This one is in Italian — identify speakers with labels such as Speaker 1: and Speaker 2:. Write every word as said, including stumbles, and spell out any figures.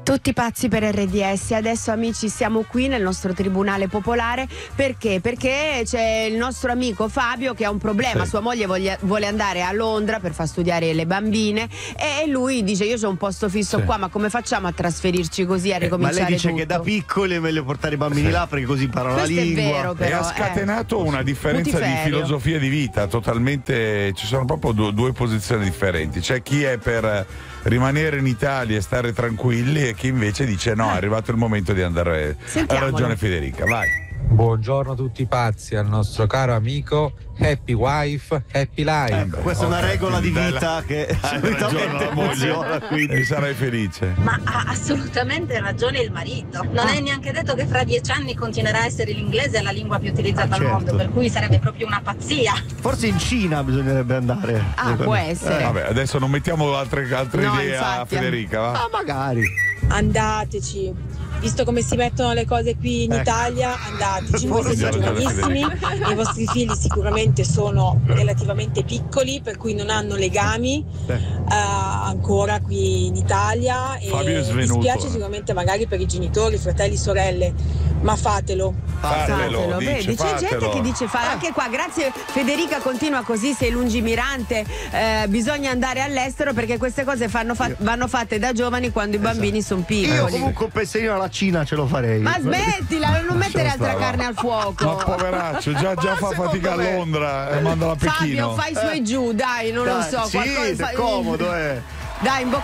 Speaker 1: Tutti pazzi per R D S. Adesso, amici, siamo qui nel nostro tribunale popolare. Perché? Perché c'è il nostro amico Fabio che ha un problema.
Speaker 2: Sì.
Speaker 1: Sua moglie voglia, vuole andare a Londra per far studiare le bambine e lui dice: io c'ho un posto fisso
Speaker 2: Sì.
Speaker 1: qua, ma come facciamo a trasferirci così, a
Speaker 3: Eh, ma
Speaker 1: ricominciare
Speaker 3: lei dice
Speaker 1: tutto?
Speaker 3: che da piccoli è meglio portare i bambini
Speaker 2: Sì.
Speaker 3: là perché così imparano
Speaker 1: Questo
Speaker 3: la
Speaker 1: è
Speaker 3: lingua.
Speaker 1: vero,
Speaker 2: E
Speaker 1: però,
Speaker 2: ha scatenato
Speaker 1: eh.
Speaker 2: una differenza di
Speaker 1: Putiferio.
Speaker 2: filosofia di vita totalmente. Ci sono proprio due, due posizioni differenti. C'è chi è per rimanere in Italia e stare tranquilli e chi invece dice no, è arrivato il momento di andare. Ha
Speaker 1: Sentiamolo.
Speaker 2: ragione Federica, vai.
Speaker 4: Buongiorno a tutti pazzi, al nostro caro amico Happy Wife, Happy Life.
Speaker 3: Ecco, questa è una
Speaker 2: Ok,
Speaker 3: regola di
Speaker 2: quindi
Speaker 3: vita che
Speaker 2: Hai ragione
Speaker 3: solitamente
Speaker 2: la moglie
Speaker 3: funziona, quindi.
Speaker 2: e sarai felice.
Speaker 5: Ma ha assolutamente ragione il marito. Non è neanche detto che fra dieci anni continuerà a essere l'inglese la lingua più utilizzata
Speaker 3: Ah,
Speaker 5: al mondo,
Speaker 3: certo.
Speaker 5: per cui sarebbe proprio una pazzia.
Speaker 3: Forse in Cina bisognerebbe andare.
Speaker 1: Ah, può essere.
Speaker 2: Vabbè, adesso non mettiamo altre, altre
Speaker 1: No,
Speaker 2: idee a
Speaker 1: infatti.
Speaker 2: Federica, va?
Speaker 3: Ah, magari.
Speaker 6: Andateci, visto come si mettono le cose qui in
Speaker 3: Ecco.
Speaker 6: Italia, andateci, voi siete
Speaker 2: Forse.
Speaker 6: giovanissimi, i vostri figli sicuramente sono relativamente piccoli, per cui non hanno legami
Speaker 3: Eh.
Speaker 6: eh, ancora qui in Italia e
Speaker 2: Fabio è
Speaker 6: mi
Speaker 2: svenuto,
Speaker 6: dispiace
Speaker 2: eh.
Speaker 6: sicuramente magari per i genitori, fratelli, sorelle, ma fatelo.
Speaker 2: Fatelo,
Speaker 1: Fatelo,
Speaker 2: dice,
Speaker 1: vedi, c'è gente
Speaker 2: fatelo.
Speaker 1: che dice fa anche qua. Grazie Federica, continua così, sei lungimirante. Eh, bisogna andare all'estero perché queste cose fanno fa- vanno fatte da giovani quando i bambini sono piccoli.
Speaker 3: Io comunque un pensierino alla Cina ce lo farei.
Speaker 1: Ma smettila, non mettere altra
Speaker 2: stava.
Speaker 1: carne al fuoco.
Speaker 2: Ma poveraccio, già, già fa
Speaker 3: secondo
Speaker 2: fatica a
Speaker 3: me-
Speaker 2: Londra e manda a Pechino.
Speaker 1: Fabio, fai su e giù, dai, non lo
Speaker 3: Dai,
Speaker 1: so.
Speaker 3: sì,
Speaker 1: qualcosa-
Speaker 3: è comodo, eh.
Speaker 1: Dai, in bocca